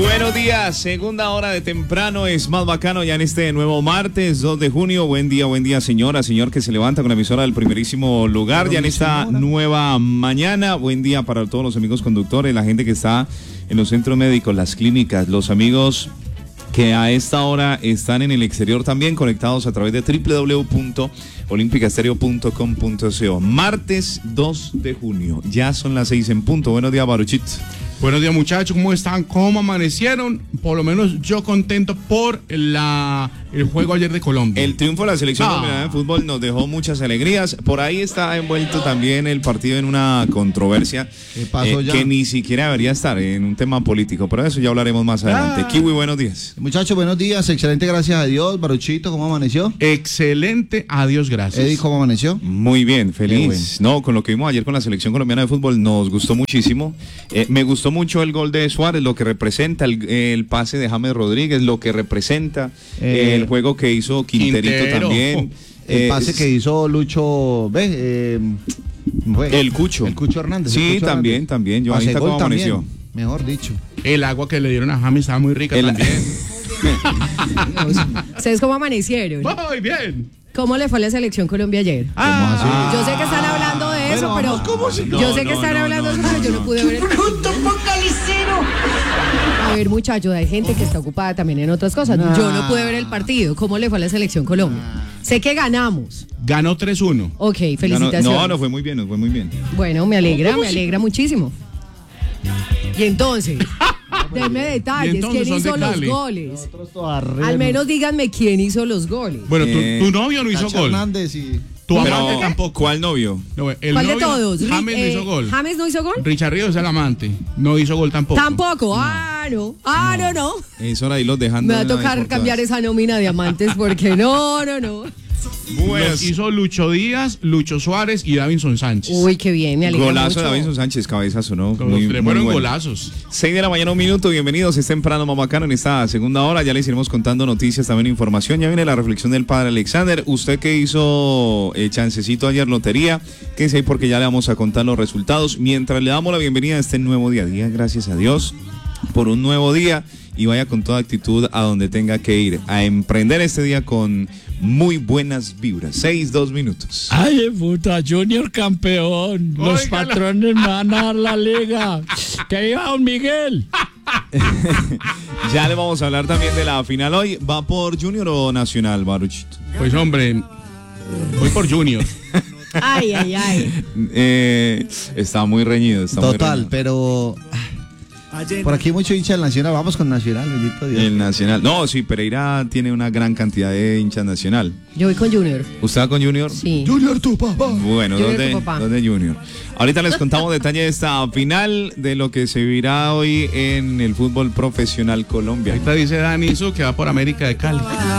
Buenos días, segunda hora de temprano, es más bacano ya en este nuevo martes 2 de junio. Buen día señora, señor que se levanta con la emisora del primerísimo lugar ya en esta nueva mañana. Buen día para todos los amigos conductores, la gente que está en los centros médicos, las clínicas, los amigos que a esta hora están en el exterior también conectados a través de www.olimpicastereo.com.co. Martes 2 de junio, ya son las 6 en punto. Buenos días, Baruchit. Buenos días, muchachos, ¿cómo están? ¿Cómo amanecieron? Por lo menos yo contento por el juego ayer de Colombia. El triunfo de la selección colombiana de fútbol nos dejó muchas alegrías. Por ahí está envuelto también el partido en una controversia que ni siquiera debería estar en un tema político, pero de eso ya hablaremos más adelante. Kiwi, buenos días. Muchachos, buenos días, excelente, gracias a Dios. Baruchito, ¿cómo amaneció? Excelente, adiós, gracias. Eddie, ¿cómo amaneció? Muy bien, feliz. Bueno. No, con lo que vimos ayer con la selección colombiana de fútbol nos gustó muchísimo. Me gustó mucho el gol de Suárez, lo que representa el pase de James Rodríguez, lo que representa el juego que hizo Quinterito también. El pase que hizo Lucho, el Cucho. El Cucho Hernández. Sí, Cucho también. Joanita, ¿cómo amaneció? Mejor dicho. El agua que le dieron a James estaba muy rica también. ¿Ustedes cómo amanecieron? Muy bien. ¿Cómo le fue a la selección Colombia ayer? Yo sé que están hablando de eso, pero yo sé que están hablando de eso, pero yo no pude ver el... A ver, muchachos, hay gente que está ocupada también en otras cosas. Yo no pude ver el partido. ¿Cómo le fue a la selección Colombia? Sé que ganamos. Ganó 3-1. Ok, felicitaciones. No, fue muy bien, Bueno, me alegra muchísimo. Y entonces, denme detalles. ¿Quién hizo los goles? Al menos díganme quién hizo los goles. Bueno, tu novio no hizo gol. Hernández y... Tu amante tampoco. ¿Cuál novio? No, ¿Cuál de novio, todos? James no hizo gol. ¿James no hizo gol? Richard Ríos es el amante. No hizo gol tampoco. Tampoco. No. Es hora de irlos dejando. Me va a tocar cambiar esa nómina de amantes porque no. Los hizo Lucho Díaz, Lucho Suárez y Davinson Sánchez. Uy, qué bien, me alegra Golazo mucho. de Davinson Sánchez, cabezazo, ¿no? Muy fueron bueno. Golazos. 6 de la mañana, 1 minuto, bienvenidos, es temprano, mamacano, en esta segunda hora, ya les iremos contando noticias, también información, ya viene la reflexión del padre Alexander, usted que hizo chancecito ayer lotería, quédese ahí porque ya le vamos a contar los resultados, mientras le damos la bienvenida a este nuevo día, gracias a Dios por un nuevo día, y vaya con toda actitud a donde tenga que ir, a emprender este día con muy buenas vibras. 2 minutos. Ay, puta, Junior campeón. Los patrones me van a dar la liga. Que iba don Miguel. Ya le vamos a hablar también de la final hoy. ¿Va por Junior o Nacional, Baruchito? Pues hombre, voy por Junior. Ay. Está muy reñido. Total, pero... Por aquí mucho hincha del Nacional, vamos con Nacional, bendito Dios. El Nacional. No, sí, Pereira tiene una gran cantidad de hinchas Nacional. Yo voy con Junior. ¿Usted va con Junior? Sí. Junior, tu papá. Bueno, ¿dónde Junior? Ahorita les contamos detalles de esta final, de lo que se vivirá hoy en el fútbol profesional colombiano. Ahorita dice Dani eso que va por América de Cali.